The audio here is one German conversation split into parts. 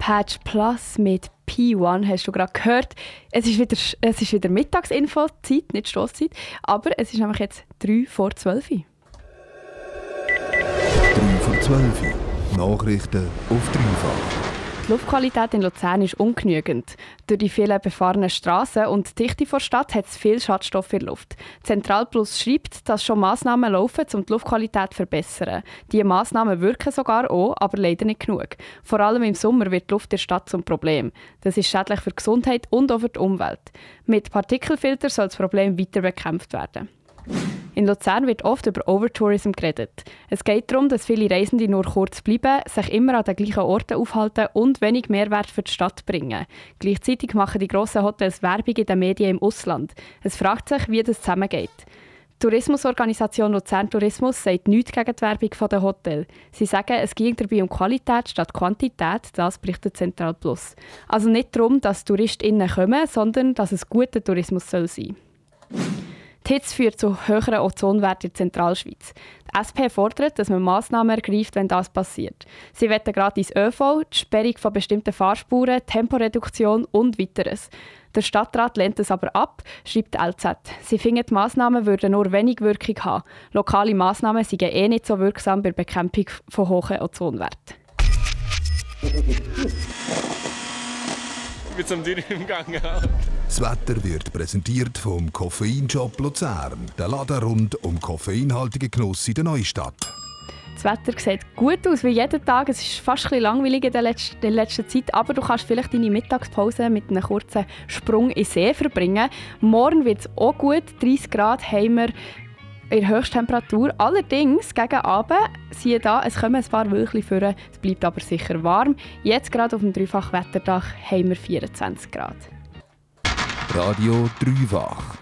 Patch Plus mit P1 hast du gerade gehört. Es ist wieder Mittagsinfo-Zeit, nicht Stosszeit, aber es ist nämlich jetzt 3 vor 12 Uhr. 3 vor 12 Uhr. Nachrichten auf Dreifach. Die Luftqualität in Luzern ist ungenügend. Durch die vielen befahrenen Strassen und die Dichte der Stadt hat es viel Schadstoff in der Luft. Zentralplus schreibt, dass schon Massnahmen laufen, um die Luftqualität zu verbessern. Diese Massnahmen wirken sogar auch, aber leider nicht genug. Vor allem im Sommer wird die Luft der Stadt zum Problem. Das ist schädlich für die Gesundheit und auch für die Umwelt. Mit Partikelfiltern soll das Problem weiter bekämpft werden. In Luzern wird oft über Overtourism geredet. Es geht darum, dass viele Reisende nur kurz bleiben, sich immer an den gleichen Orten aufhalten und wenig Mehrwert für die Stadt bringen. Gleichzeitig machen die grossen Hotels Werbung in den Medien im Ausland. Es fragt sich, wie das zusammengeht. Die Tourismusorganisation Luzern Tourismus sagt nichts gegen die Werbung der Hotels. Sie sagen, es geht dabei um Qualität statt Quantität, das berichtet Central Plus. Also nicht darum, dass TouristInnen kommen, sondern dass es guter Tourismus sein soll. Die Hitze führt zu höheren Ozonwerten in der Zentralschweiz. Die SP fordert, dass man Massnahmen ergreift, wenn das passiert. Sie wollen gratis ÖV, die Sperrung von bestimmten Fahrspuren, Temporeduktion und weiteres. Der Stadtrat lehnt es aber ab, schreibt die LZ. Sie finden, die Massnahmen würden nur wenig Wirkung haben. Lokale Massnahmen seien nicht so wirksam bei der Bekämpfung von hohen Ozonwerten. Mit so einem Dürren im Gang. Das Wetter wird präsentiert vom Koffeinshop Luzern. Der Laden rund um koffeinhaltigen Genuss in der Neustadt. Das Wetter sieht gut aus wie jeden Tag. Es ist fast ein bisschen langweilig in der letzten Zeit, aber du kannst vielleicht deine Mittagspause mit einem kurzen Sprung in den See verbringen. Morgen wird es auch gut. 30 Grad haben wir in der Höchsttemperatur. Allerdings, gegen Abend, siehe da, es kommen ein paar Wölkchen vor, es bleibt aber sicher warm. Jetzt gerade auf dem Dreifach-Wetterdach haben wir 24 Grad. Radio Dreifach.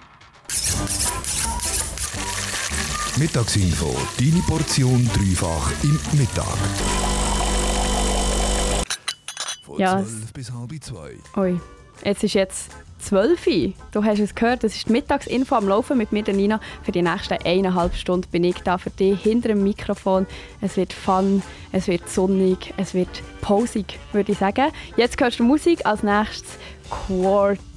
Mittagsinfo, deine Portion Dreifach im Mittag. Von Ja, 12 bis halb 2. Ui, es ist jetzt 12 Uhr. Du hast es gehört, es ist die Mittagsinfo am Laufen mit mir, Nina. Für die nächsten 1,5 Stunden bin ich da für dich hinter dem Mikrofon. Es wird fun, es wird sonnig, es wird pausig, würde ich sagen. Jetzt hörst du Musik, als nächstes Quartet.